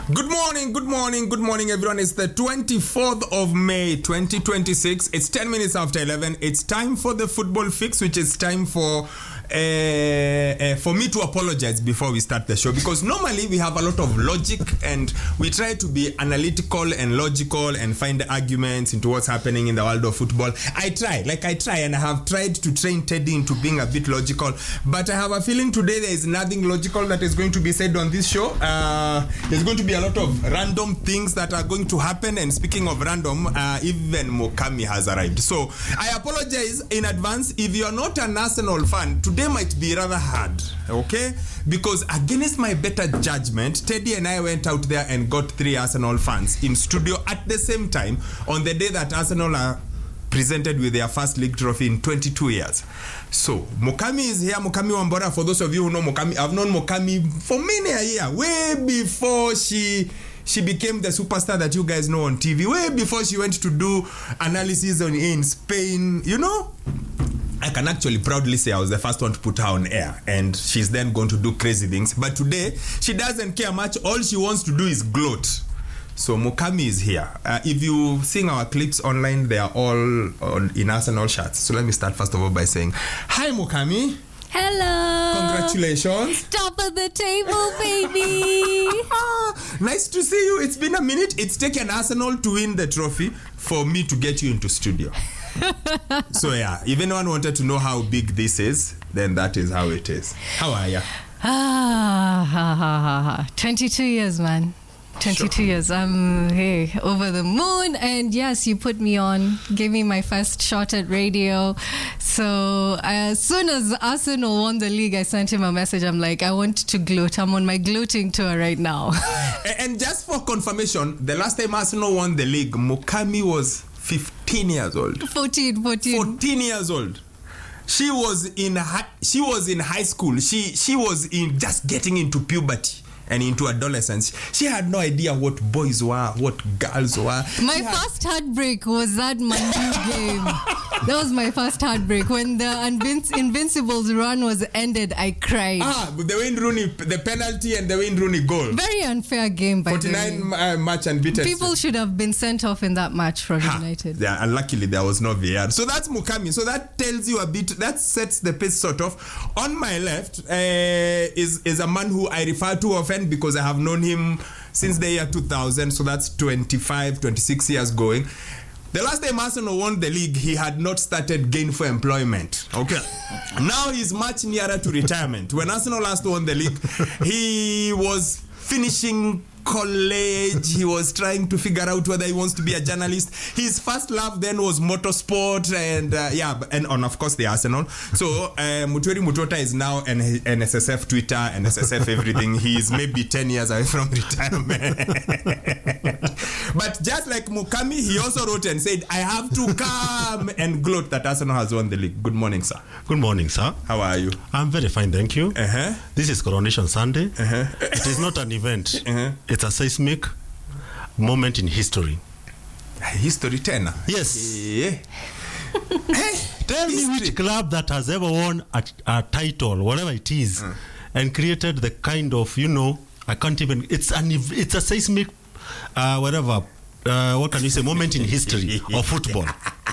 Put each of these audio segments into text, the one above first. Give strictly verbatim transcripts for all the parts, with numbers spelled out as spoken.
Good morning, good morning, good morning, everyone. It's the twenty-fourth of May, twenty twenty-six. It's ten minutes after eleven. It's time for the football fix, which is time for uh, uh, for me to apologize before we start the show, because normally we have a lot of logic and we try to be analytical and logical and find arguments into what's happening in the world of football. I try, like I try, and I have tried to train Teddy into being a bit logical, but I have a feeling today there is nothing logical that is going to be said on this show. Uh, there's going to be a lot of random things that are going to happen, and speaking of random, uh, even Mukami has arrived. So I apologize in advance if you are not an Arsenal fan. Today might be rather hard, okay? Because against my better judgment, Teddy and I went out there and got three Arsenal fans in studio at the same time on the day that Arsenal are presented with their first league trophy in twenty-two years. So Mukami is here. Mukami Wambora, for those of you who know Mukami, I've known Mukami for many a year, way before she she became the superstar that you guys know on T V, way before she went to do analysis on in Spain, you know. I can actually proudly say I was the first one to put her on air, and she's then going to do crazy things. But today, she doesn't care much. All she wants to do is gloat. So Mukami is here. Uh, if you sing our clips online, they are all on, in Arsenal shirts. So let me start first of all by saying, hi Mukami. Hello. Congratulations. Top of the table, baby. Nice to see you. It's been a minute. It's taken Arsenal to win the trophy for me to get you into studio. So yeah, if anyone wanted to know how big this is, then that is how it is. How are you? Ah, ha, ha, ha, ha. twenty-two years, man. twenty-two sure. years. I'm hey, over the moon. And yes, you put me on, gave me my first shot at radio. So as soon as Arsenal won the league, I sent him a message. I'm like, I want to gloat. I'm on my gloating tour right now. And just for confirmation, the last time Arsenal won the league, Mukami was fifteen years old. fourteen, fourteen. fourteen years old. She was in high, she was in high school. She she was in just getting into puberty and into adolescence. She had no idea what boys were, what girls were. My she first had... heartbreak was that Manu game. That was my first heartbreak. When the Invinci- Invincibles run was ended, I cried. Ah, the Wayne Rooney, the penalty and the Wayne Rooney goal. Very unfair game, by forty-nine the way. Uh, match unbeaten. People should have been sent off in that match from ha, United. Yeah, and luckily there was no V A R. So that's Mukami. So that tells you a bit, that sets the pace sort of. On my left uh, is, is a man who I refer to often because I have known him since the year two thousand. So that's twenty-five, twenty-six years going. The last time Arsenal won the league, he had not started gainful employment. Okay. Now he's much nearer to retirement. When Arsenal last won the league, he was finishing college. He was trying to figure out whether he wants to be a journalist. His first love then was motorsport and uh, yeah, and, and of course the Arsenal. So uh, Mutweri Mutota is now an N S S F Twitter, N S S F everything. He is maybe ten years away from retirement. But just like Mukami, he also wrote and said, I have to come and gloat that Arsenal has won the league. Good morning, sir. Good morning, sir. How are you? I'm very fine, thank you. Uh-huh. This is Coronation Sunday. Uh-huh. It is not an event. Uh-huh. It's a seismic moment in history. History tenor. Yes. Yeah. Hey, tell history. Me which club that has ever won a, a title, whatever it is, mm. and created the kind of, you know, I can't even, it's an it's a seismic uh, whatever, uh, what can you say, moment in history of football.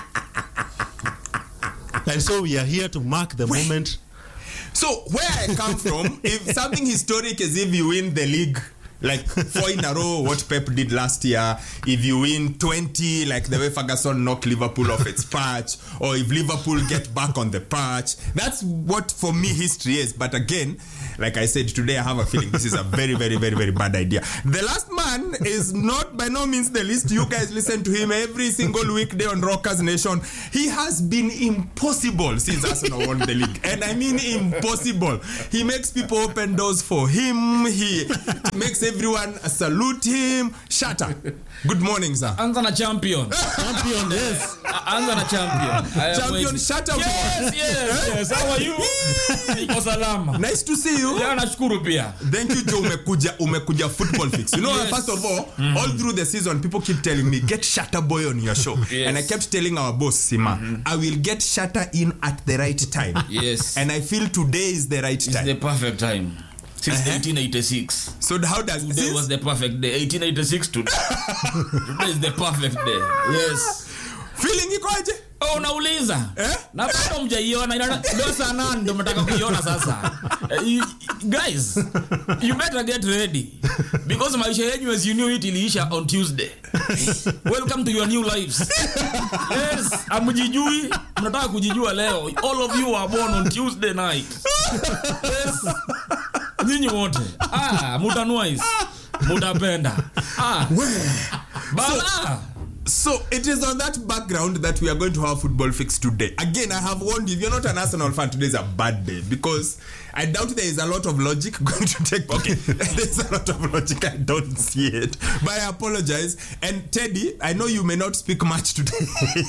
And so we are here to mark the Wait. moment. So where I come from, if something historic is if you win the league, like four in a row, what Pep did last year, if you win twenty, like the way Ferguson knocked Liverpool off its perch, or if Liverpool get back on the perch, that's what for me history is. But again, like I said, today I have a feeling this is a very, very, very, very bad idea. The last man is not by no means the least. You guys listen to him every single weekday on Rockers Nation. He has been impossible since Arsenal won the league. And I mean impossible. He makes people open doors for him. He makes everyone salute him. Shatter. Good morning, sir. Anza na champion. Champion, yes. Anza na champion. Champion, Shatter. Yes, yes, yes. How are you? Niko salama. Nice to see you. Yeah, nashukuru pia. Thank you, Joe. Umekuja, umekuja football fix. You know, yes. First of all, mm-hmm. all through the season, people keep telling me, get Shatter Boy on your show. Yes. And I kept telling our boss, Sima, mm-hmm. I will get Shatter in at the right time. Yes. And I feel today is the right it's time. It's the perfect time. since Uh-huh. eighteen eighty-six. So how does Today this? was the perfect day. eighteen eighty-six today. Today is the perfect day. Yes. Feeling ikoje? Oh, unauliza Eh? na bado mjaiona ndio sana ndio mtaka kuiona sasa. Uh, you, guys, you better get ready because maisha yenu as you knew it iliisha on Tuesday. Welcome to your new lives. Yes, amjijui mnataka kujijua leo. All of you are born on Tuesday night. Yes. Nyinyi wote. Ah, mutanuais. Mutapenda. Ah. Bala. So it is on that background that we are going to have football fix today. Again, I have warned you, if you're not an Arsenal fan, today is a bad day because I doubt there is a lot of logic going to take. Okay, there's a lot of logic, I don't see it, but I apologize. And Teddy, I know you may not speak much today.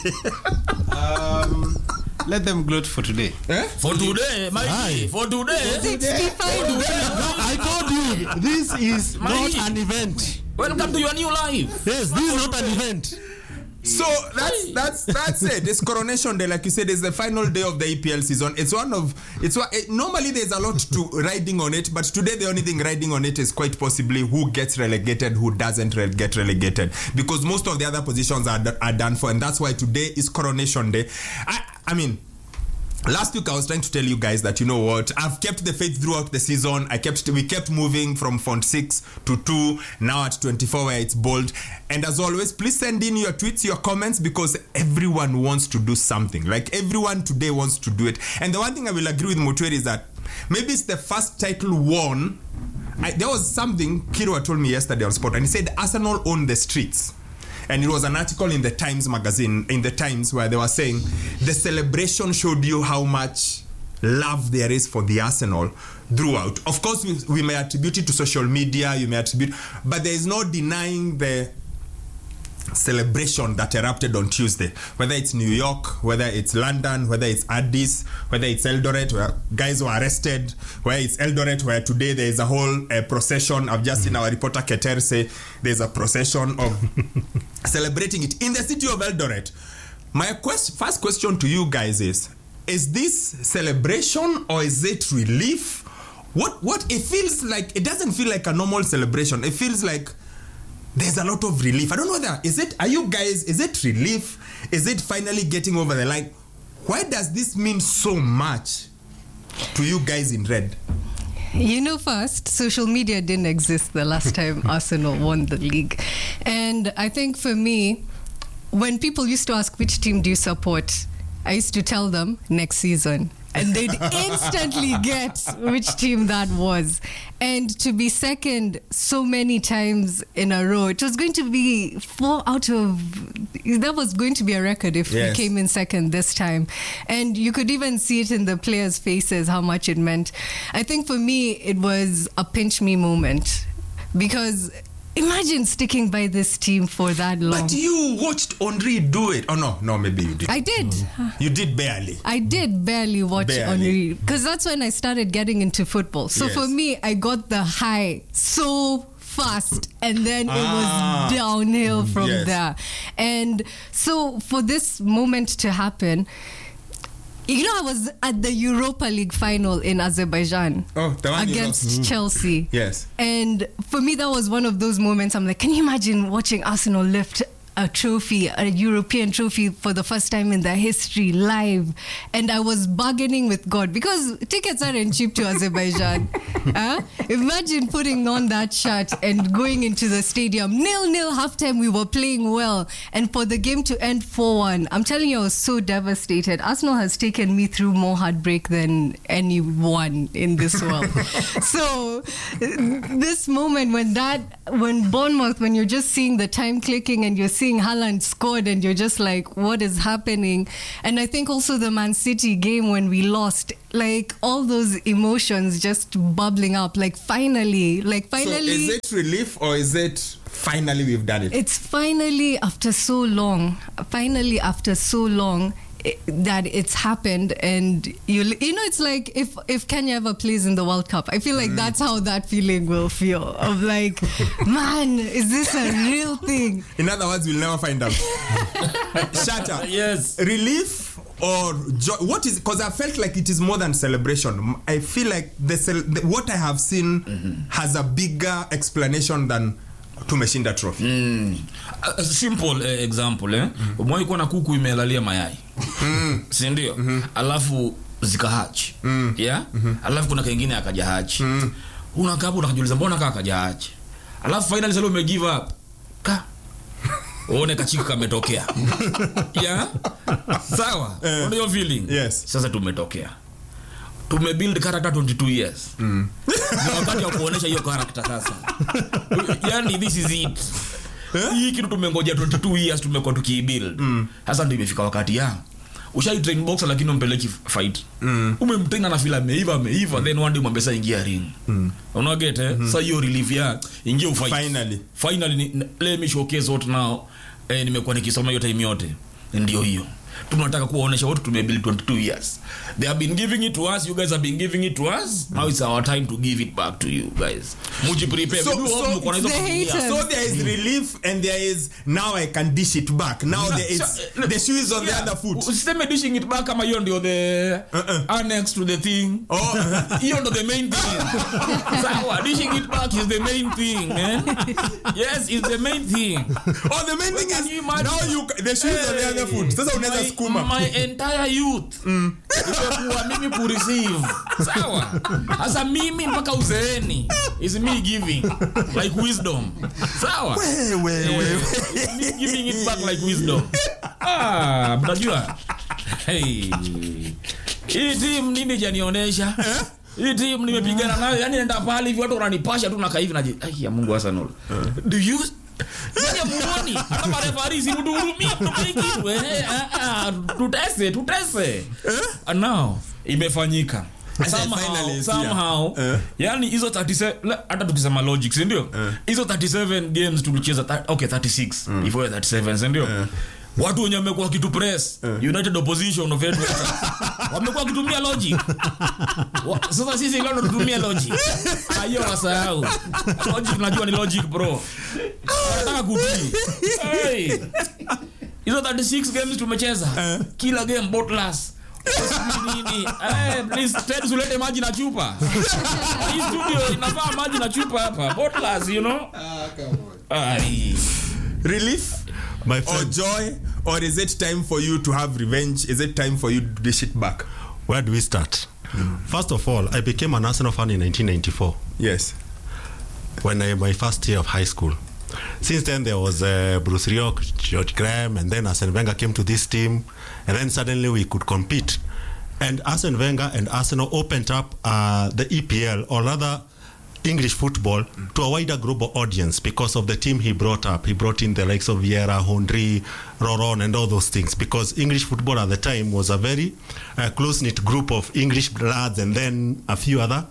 um, let them gloat for today. Eh? For today, my Aye. for today. sixty-five No, I told you this is My- not an event. Welcome to your new life. Yes, this is not an event. So that's that's that's it. It's Coronation Day, like you said, it's the final day of the E P L season. It's one of it's one, it, normally there's a lot to riding on it, but today the only thing riding on it is quite possibly who gets relegated, who doesn't re- get relegated, because most of the other positions are are done for, and that's why today is Coronation Day. I I mean. Last week I was trying to tell you guys that, you know what, I've kept the faith throughout the season. I kept we kept moving from font six to two, now at twenty-four where it's bold. And as always, please send in your tweets, your comments, because everyone wants to do something. Like everyone today wants to do it. And the one thing I will agree with Mutweri is that maybe it's the first title won. I, there was something Kirwa told me yesterday on Sport, and he said Arsenal own the streets. And it was an article in the Times magazine, in the Times, where they were saying the celebration showed you how much love there is for the Arsenal throughout. Of course, we, we may attribute it to social media, you may attribute, but there is no denying the celebration that erupted on Tuesday, whether it's New York, whether it's London, whether it's Addis, whether it's Eldoret, where guys were arrested, where it's Eldoret, where today there is a whole uh, procession. I've just seen our reporter Keter say there's a procession of celebrating it in the city of Eldoret. My quest- first question to you guys is, is this celebration or is it relief? What, what, it feels like, it doesn't feel like a normal celebration. It feels like there's a lot of relief. I don't know whether, is it, are you guys, is it relief? Is it finally getting over the line? Why does this mean so much to you guys in red? You know, first, social media didn't exist the last time Arsenal won the league. And I think for me, when people used to ask which team do you support, I used to tell them next season. And they'd instantly get which team that was. And to be second so many times in a row, it was going to be four out of... That was going to be a record if Yes. we came in second this time. And you could even see it in the players' faces, how much it meant. I think for me, it was a pinch me moment. Because... imagine sticking by this team for that long. But you watched Henry do it. Oh, no, no, maybe you did. I did. You did barely. I did barely watch Barely. Henry because that's when I started getting into football. So Yes. for me, I got the high so fast and then Ah. it was downhill from Yes. there. And so for this moment to happen, you know, I was at the Europa League final in Azerbaijan Oh, the one you against lost. Mm. Chelsea. Yes. And for me, that was one of those moments. I'm like, can you imagine watching Arsenal lift a trophy, a European trophy for the first time in their history live? And I was bargaining with God because tickets aren't cheap to Azerbaijan. Huh? Imagine putting on that shirt and going into the stadium. Nil-nil halftime, we were playing well. And for the game to end four one, I'm telling you, I was so devastated. Arsenal has taken me through more heartbreak than anyone in this world. So this moment when that, when Bournemouth, when you're just seeing the time clicking and you're seeing Haaland scored and you're just like, what is happening? And I think also the Man City game when we lost, like all those emotions just bubbling up, like finally, like finally. So is it relief or is it finally we've done it? It's finally after so long, finally after so long i- that it's happened. And you you know, it's like if if Kenya ever plays in the World Cup, I feel like Mm. that's how that feeling will feel of like, man, is this a real thing? In other words, we'll never find out. Shatter. Yes. Relief or joy? What is, because I felt like it is more than celebration. I feel like the, cel- the what I have seen mm-hmm. has a bigger explanation than tumeshinda trophy. Mm. A simple uh, example eh. Mm. Umewahi kuona kuku imelalia mayai. Mm. Si ndio? Mm-hmm. Alafu zikahachi. Mm. Yeah? Mm-hmm. Alafu kuna kingine akaja hachi. Mm. Unakaa hapo unajiuliza mbona kaka akaja hachi. Alafu finally sasa ume give up. Ka uone kachika kametokea. Yeah? Sawa. Uh, what are you feeling? Yes. Sasa tumetokea. Tume build character twenty-two years. Mm. Ni wakati wa kuonesha hiyo character sasa. Yani this is it. Hii kitu tumengojea twenty-two years tumekuwa tukibuild. Mm. Sasa ndio imefika wakati ya. Ushai train boxer lakini umpeleki fight. Mm. Umemtrain na feel ameiva ameiva mm. then one day mwambesa ingia ring. Mm. Una get eh? Mm-hmm. Sasa hiyo relief ya ingia ufight. Finally. Finally let me showcase what now. Eh, nimekuwa nikisoma hiyo time yote. Ndio hiyo. Tunataka kuonesha watu tumebuild twenty-two years. They have been giving it to us, you guys have been giving it to us. Now it's our time to give it back to you guys. Muji prepare. So, so, so, so there is relief and there is now I can dish it back. Now there is so, the shoe is on yeah, the other foot. Usiseme dishing it back kama hiyo ndio the uh-uh. annex to the thing. Oh, hiyo ndio the main thing. So dishing it back is the main thing, man. Yes, it's the main thing. Oh, the main thing is you now you the shoe is on the other foot. Sasa unaweza skuma. My entire youth. Mm. Kwa mimi ku receive. Sawa. Sasa mimi mpaka uzeeni is me giving like wisdom. Sawa. We we we. Me giving it back like wisdom. Ah, mtajua. Hey. Hii team nini janionyesha? Hii team nimepigana nayo, yani nenda pale hivi watu wananipasha tu na kaivi naje. Ai ya Mungu hasa nolo. Do you Ndio muone kama referee si mdurumia tumaiki wewe ah tutese tutese and now imefanyika somehow somehow uh. Yani hizo thirty-seven hata tukisema logic si ndio hizo uh. thirty-seven games tulicheza okay thirty-six mm. If we thirty-seven si ndio uh. Watu wenye wamekuwa kitu press uh. United opposition of Edward wamekuwa kitumia logic. Sasa sisi leo tunatumia logic. Ayo wasahau. Logic najua ni logic bro. Nataka kutii. Hey. Hizo thirty-six games tumecheza. Uh. Kila game botless. Nini? Eh, please tell sulete maji na chupa. Hii studio inafaa maji na chupa hapa. Botless, you know? Ah, come on. Ai. Relief? My friend. Or joy, or is it time for you to have revenge? Is it time for you to dish it back? Where do we start? Mm. First of all, I became an Arsenal fan in nineteen ninety-four. Yes. When I my first year of high school. Since then there was uh, Bruce Rioch, George Graham, and then Arsene Wenger came to this team, and then suddenly we could compete. And Arsene Wenger and Arsenal opened up uh, the E P L, or rather English football, mm. to a wider global audience because of the team he brought up. He brought in the likes of Vieira, Henry, Roron, and all those things, because English football at the time was a very uh, close-knit group of English lads and then a few other.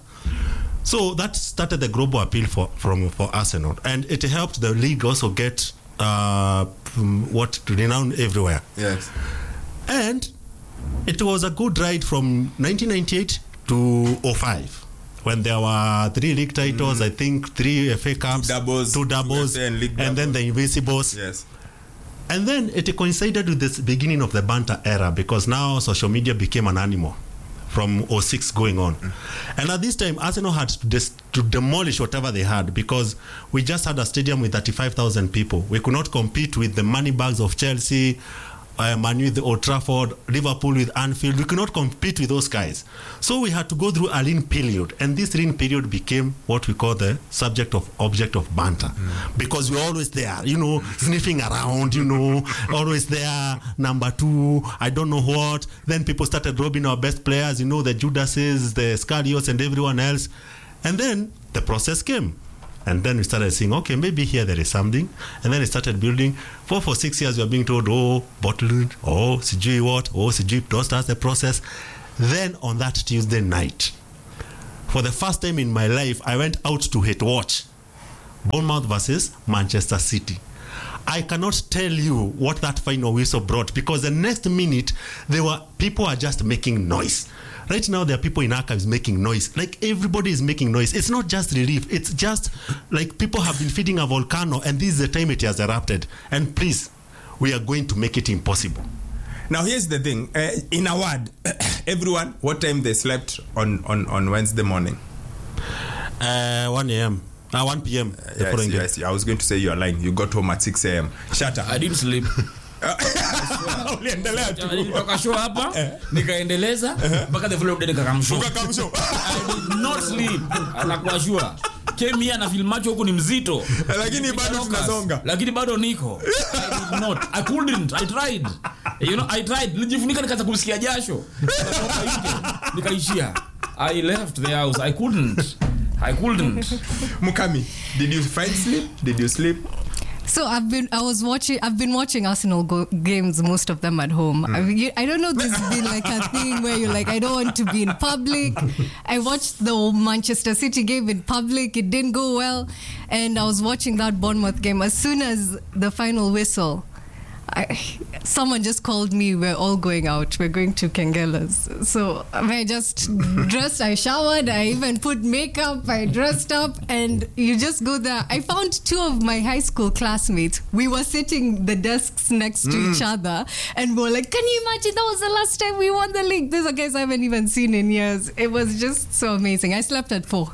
So that started the global appeal for from for Arsenal, and it helped the league also get uh, what renowned everywhere. Yes. And it was a good ride from nineteen ninety-eight to oh five. When there were three league titles, mm. I think three F A Cups, two doubles, two doubles, and, and doubles. Then the Invincibles. Yes. And then it coincided with the beginning of the banter era, because now social media became an animal from oh six going on. Mm. And at this time, Arsenal had to, des- to demolish whatever they had, because we just had a stadium with thirty-five thousand people. We could not compete with the money bags of Chelsea, Uh, Man U with Old Trafford, Liverpool with Anfield. We could not compete with those guys. So we had to go through a lean period. And this lean period became what we call the subject of object of banter. Mm. Because we're always there, you know, sniffing around, you know, always there, number two, I don't know what. Then people started robbing our best players, you know, the Judases, the Scarios, and everyone else. And then the process came. And then we started saying, okay, maybe here there is something. And then it started building. For for six years, we are being told, oh, bottled, oh, sijui what, oh, sijui, don't start the process. Then on that Tuesday night, for the first time in my life, I went out to hit watch Bournemouth versus Manchester City. I cannot tell you what that final whistle brought, because the next minute, there were people are just making noise. Right now, there are people in archives making noise. Like, everybody is making noise. It's not just relief. It's just like people have been feeding a volcano, and this is the time it has erupted. And please, we are going to make it impossible. Now here's the thing. Uh, in a word, everyone, what time they slept on, on, on Wednesday morning? Uh, one a.m. Uh, one p.m. the Yes, following day. yes. I was going to say you're lying. You got home at six a.m. Shut up. I didn't sleep. Uliendelea tu. Nilitoka show hapa nikaendeleza mpaka the following day nikakamshow. Ukakamshow. I did not sleep. Anakuwa sure. Came here na film macho huko ni mzito. Lakini bado tunasonga. Lakini bado niko. I did not. I couldn't. I tried. You know, I tried. Nilijifunika nikaanza kusikia jasho. Nikaishia. I left the house. I couldn't. I couldn't. Mukami, did you find sleep? Did you sleep? So I've been, I was watching, I've been watching Arsenal go- games, most of them at home. Mm. I, mean, you- I don't know, there's been like a thing where you're like, I don't want to be in public. I watched the Manchester City game in public. It didn't go well. And I was watching that Bournemouth game. As soon as the final whistle, I, someone just called me, we're all going out. We're going to Kengela's. So I just dressed, I showered, I even put makeup, I dressed up, and you just go there. I found two of my high school classmates. We were sitting the desks next to Mm. each other, and we were like, can you imagine that was the last time we won the league? These are guys I haven't even seen in years. It was just so amazing. I slept at four.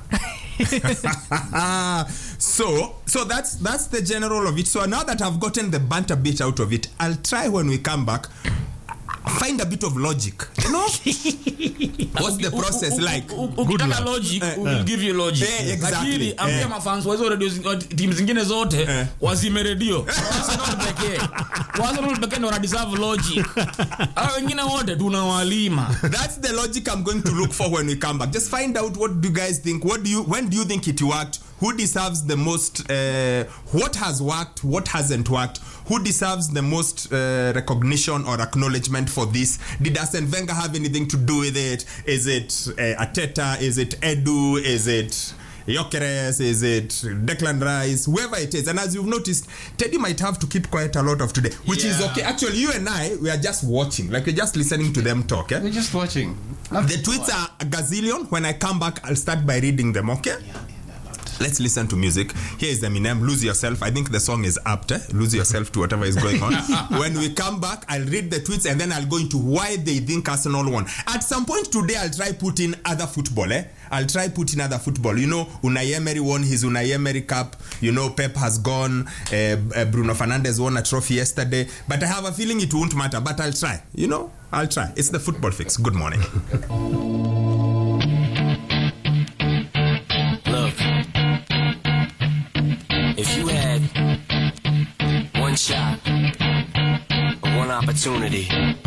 so so that's that's the general of it. So now that I've gotten the banter bit out of it, I'll try when we come back find a bit of logic, you know. What's the process like? Ukitaka logic, Eh, we'll give you logic. Eh, exactly. Lakini ambia Eh. mafans wa hizo radio zing- team zingine zote Eh. wazime radio. Arsenal pekee. Arsenal pekee ndio wana deserve logic. Hao wengine wote tunawalima. That's the logic I'm going to look for when we come back. Just find out what do you guys think. What do you when do you think it worked? Who deserves the most? Uh, what has worked? What hasn't worked? Who deserves the most uh, recognition or acknowledgement for this? Did Arsene Wenger have anything to do with it? Is it uh, Arteta? Is it Edu? Is it Gyökeres? Is it Declan Rice? Whoever it is. And as you've noticed, Teddy might have to keep quiet a lot of today, which is Yeah. okay. Actually, you and I, we are just watching. Like, we're just listening to them talk. Eh? We're just watching. The tweets are a gazillion. When I come back, I'll start by reading them, okay? Let's listen to music. Here is Eminem, Lose Yourself. I think the song is apt, eh? Lose yourself to whatever is going on. When we come back, I'll read the tweets and then I'll go into why they think Arsenal won. At some point today, I'll try put in other football, eh? I'll try put in other football. You know, Unai Emery won his Unai Emery Cup. You know, Pep has gone. Uh, uh, Bruno Fernandes won a trophy yesterday. But I have a feeling it won't matter. But I'll try. You know, I'll try. It's the Football Fix. Good morning. Look, if you had one shot or one opportunity